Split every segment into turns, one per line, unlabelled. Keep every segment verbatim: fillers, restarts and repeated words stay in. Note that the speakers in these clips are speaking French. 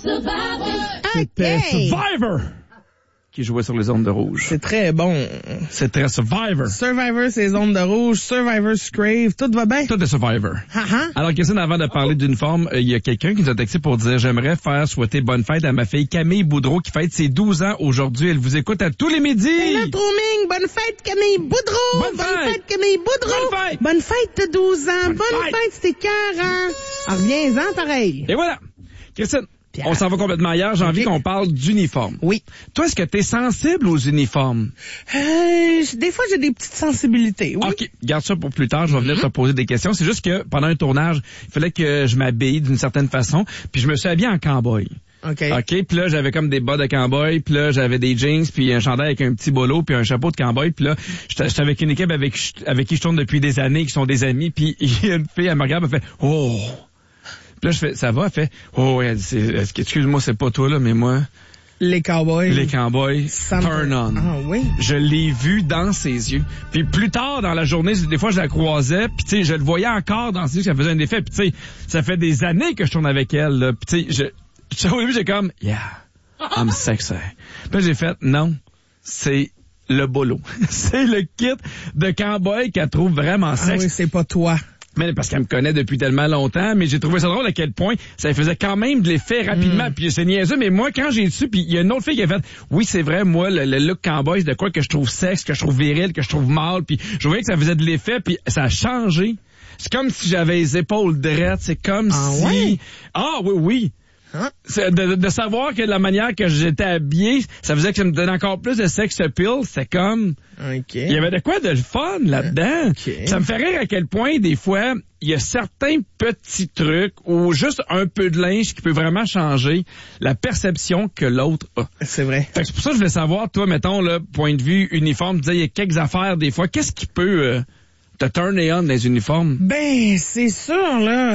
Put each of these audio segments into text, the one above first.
C'était
Okay.
Survivor qui jouait sur les ondes de rouge.
C'est très bon.
C'était Survivor.
Survivor, c'est les ondes de rouge. Survivor, Scrave. Tout va bien?
Tout est Survivor.
Ha, ha.
Alors, Christine, avant de parler d'uniforme, il euh, y a quelqu'un qui nous a texté pour dire « J'aimerais faire souhaiter bonne fête à ma fille Camille Boudreau qui fête ses douze ans aujourd'hui. Elle vous écoute à tous les midis. »
Hey, là, Trouming, bonne fête, Camille Boudreau!
Bonne fête.
Camille Boudreau!
Bonne fête.
Bonne fête, t'as douze ans!
Bonne
Bonne,
fête.
fête, c'était cœur, hein? Alors, reviens-en, pareil.
Et voilà. Christine,
Pierre.
on s'en va complètement ailleurs. J'ai envie
Ok.
qu'on parle d'uniforme.
Oui.
Toi, est-ce que t'es sensible aux uniformes?
Euh, des fois, j'ai des petites sensibilités, oui.
OK, garde ça pour plus tard. Je vais venir te poser des questions. C'est juste que pendant un tournage, il fallait que je m'habille d'une certaine façon. Puis je me suis habillé en cowboy.
OK.
OK, puis là, j'avais comme des bas de cowboy, puis là, j'avais des jeans, puis un chandail avec un petit bolo, puis un chapeau de cowboy, puis là, j'étais j'étais avec une équipe avec, avec qui je tourne depuis des années, qui sont des amis, puis il y a une fille, elle me regarde, elle fait « Oh! » Puis là, je fais « Ça va? » Elle fait « Oh, elle dit, c'est- est-ce que- excuse-moi, c'est pas toi, là, mais moi,
Les cowboys.
les cowboys,
Ça me-
turn on. »
Ah oui?
Je l'ai vu dans ses yeux. Puis plus tard dans la journée, des fois je la croisais, puis tu sais, je le voyais encore dans ses yeux, ça faisait un effet. Puis tu sais, ça fait des années que je tourne avec elle. Là. Puis tu sais, je, au début j'ai comme yeah, I'm sexy. Puis là, j'ai fait non, c'est le bolo, c'est le kit de cowboy qu'elle trouve vraiment
Ah
sexy.
oui, c'est pas toi.
Mais parce qu'elle me connaît depuis tellement longtemps, mais j'ai trouvé ça drôle à quel point ça faisait quand même de l'effet rapidement.
Mm.
Puis c'est niaiseux, mais moi, quand j'ai su, puis il y a une autre fille qui a fait, oui, c'est vrai, moi, le, le look cowboy, c'est de quoi que je trouve sexe, que je trouve viril, que je trouve mâle, puis je voyais que ça faisait de l'effet, puis ça a changé. C'est comme si j'avais les épaules drettes, c'est comme
Ah
si...
ouais?
Ah oui, oui.
Hein?
C'est de, de savoir que de la manière que j'étais habillé, ça faisait que ça me donnait encore plus de sex appeal. C'était comme...
OK.
Il y avait de quoi de fun là-dedans.
Ok.
Ça me fait rire à quel point, des fois, il y a certains petits trucs ou juste un peu de linge qui peut vraiment changer la perception que l'autre a.
C'est vrai.
Fait que c'est pour ça que je voulais savoir, toi, mettons, là, point de vue uniforme, tu disais, il y a quelques affaires, des fois, qu'est-ce qui peut euh, te turner on les uniformes?
Ben, c'est sûr, là,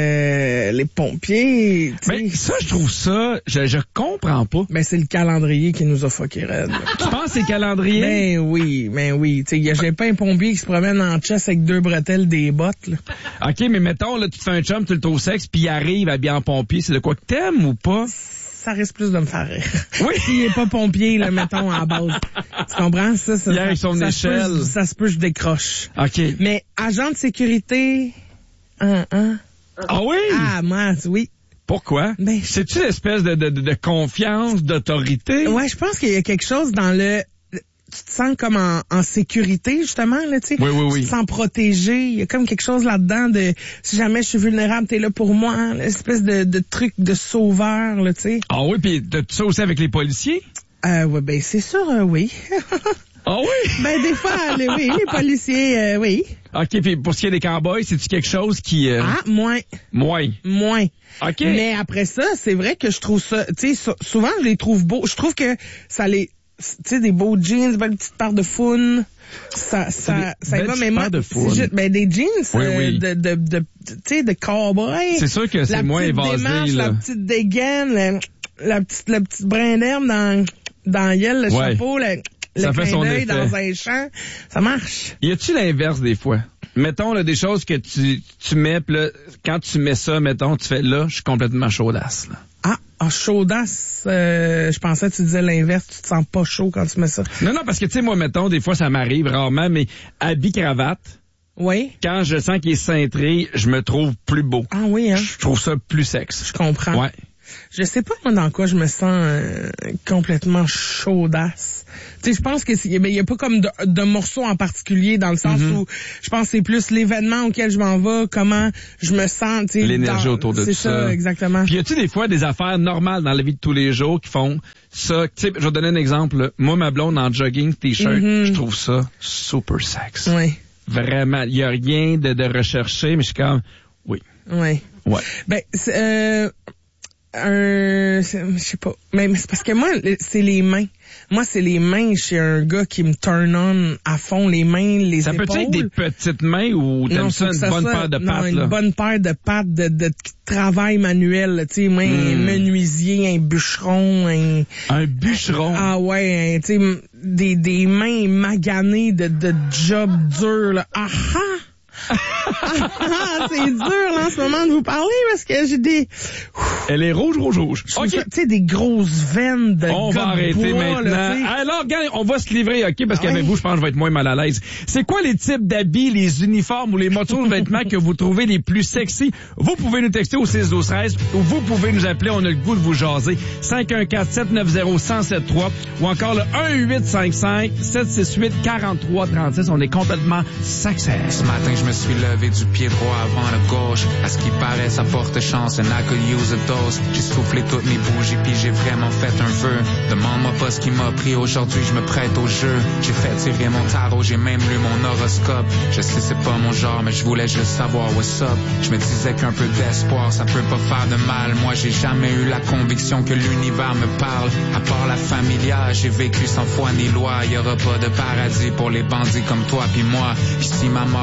euh, les pompiers, tu
Ben,
sais.
ça, je trouve ça, je, je comprends pas.
Ben, c'est le calendrier qui nous a fucké raide.
Tu penses que c'est calendrier?
Ben oui, ben oui. Tu sais, j'ai pas un pompier qui se promène en chest avec deux bretelles, des bottes, là.
OK, mais mettons, là, tu te fais un chum, tu le trouves sexe, puis il arrive habillé en pompier, c'est de quoi que t'aimes ou pas?
Ça risque plus de me faire rire.
Oui.
S'il est pas pompier, là, mettons, à la base. Tu comprends? Ça, ça,
Il
ça,
a avec son
ça se
échelle.
peut, ça se peut, je décroche.
OK.
Mais agent de sécurité, hein, hein?
Ah oui?
Ah, moi, oui.
Pourquoi?
Ben,
C'est-tu l'espèce de, de, de, de confiance, d'autorité?
Ouais, je pense qu'il y a quelque chose dans le... Tu te sens comme en, en sécurité, justement, là, tu sais.
Oui, oui, oui.
Tu te sens protégé. Il y a comme quelque chose là-dedans de... Si jamais je suis vulnérable, t'es là pour moi. Hein, l'espèce de, de truc de sauveur, là, tu sais.
Ah oui, puis t'as-tu ça aussi avec les policiers?
Euh, ouais, ben, c'est sûr, euh, oui.
Ah oui?
Ben, des fois, les, oui, les policiers, euh, oui.
OK, puis pour ce qui est des cowboys, c'est-tu quelque chose qui... Euh,
Ah, moins.
moins.
Moins.
OK.
Mais après ça, c'est vrai que je trouve ça, tu sais, so- souvent je les trouve beaux. Je trouve que ça les, tu sais, des beaux jeans, belle petite paire de founes. Ça, ça,
des
ça y
belles
va,
petites
mais moi,
paires de
c'est
founes.
juste, ben, des jeans,
Oui,
euh,
oui.
de, de, de, tu sais, de cowboy.
C'est sûr que c'est
La
moins
petite
évasé,
démarche,
là.
La petite dégaine, la, la petite, la petite brin d'herbe dans, dans la gueule, le
Ouais.
chapeau, le, le
Ça fait
clin
son
d'œil
effet.
dans un champ. Ça marche.
Y a-tu l'inverse des fois? Mettons, là, des choses que tu, tu mets, pis là, quand tu mets ça, mettons, tu fais là, je suis complètement chaudasse, là.
Ah, ah chaudasse, euh, je pensais que tu disais l'inverse, tu te sens pas chaud quand tu mets ça.
Non, non, parce que, tu sais, moi, mettons, des fois, ça m'arrive rarement, mais habit cravate,
Oui.
quand je sens qu'il est cintré, je me trouve plus beau.
Ah oui, hein?
Je trouve ça plus sexe.
Je comprends.
Ouais.
Je sais pas moi dans quoi je me sens euh, complètement chaudasse. Tu sais, je pense que c'est, il y a pas comme de, de morceaux en particulier dans le sens
Mm-hmm.
où je pense que c'est plus l'événement auquel je m'en vais, comment je me sens, tu sais.
L'énergie
dans-
autour de
c'est
tout ça.
ça, exactement.
Puis y a-tu des fois des affaires normales dans la vie de tous les jours qui font ça? Tu sais, je vais donner un exemple. là. Moi, ma blonde en jogging, t-shirt,
Mhm.
je trouve ça super sexe.
Oui,
Vraiment. Il y a rien de, de recherché, mais je suis comme, oui.
oui.
Ouais.
Ben, c'est, euh, un, c'est- je sais pas, mais, mais c'est parce que moi, le- c'est les mains. Moi, c'est les mains chez un gars qui me turn on à fond, les mains, les
Ça
épaules.
peut être des petites mains ou t'aimes
Non,
ça
faut que
une
ça
bonne
soit-
paire de
non,
pattes,
une
là?
bonne paire de pattes de, de travail manuel, là, tu sais, moi, un
Hmm.
menuisier, un bûcheron, un...
Un bûcheron.
Ah ouais, un, tu sais, m- des, des mains maganées de, de job dur, là. Ah ah! Ah, c'est dur, là, en ce moment, de vous parler, parce que j'ai des...
Elle est rouge, rouge, rouge.
OK. Tu sais, des grosses veines de
On va arrêter
bois,
maintenant.
Là,
alors, gars, on va se livrer, OK, parce
ah
qu'avec
oui.
vous, je pense que je vais être moins mal à l'aise. C'est quoi les types d'habits, les uniformes ou les morceaux de vêtements que vous trouvez les plus sexy? Vous pouvez nous texter au six douze treize ou vous pouvez nous appeler, on a le goût de vous jaser. cinq un quatre, sept neuf zéro, un zéro sept trois ou encore le un huit cinq cinq, sept six huit, quatre trois trois six. On est complètement succès.
Ce matin, je me suis levé du pied droit avant le gauche. À ce qui paraît, ça porte chance, and I could use a dose. J'ai soufflé toutes mes bougies, puis j'ai vraiment fait un vœu. Demande-moi pas ce qui m'a pris aujourd'hui, je me prête au jeu. J'ai fait tirer mon tarot, j'ai même lu mon horoscope. Je sais c'est pas mon genre, mais je voulais juste savoir what's up. Je me disais qu'un peu d'espoir, ça peut pas faire de mal. Moi, j'ai jamais eu la conviction que l'univers me parle. À part la familia, j'ai vécu sans foi ni loi. Y aura pas de paradis pour les bandits comme toi puis moi. Puis si ma mort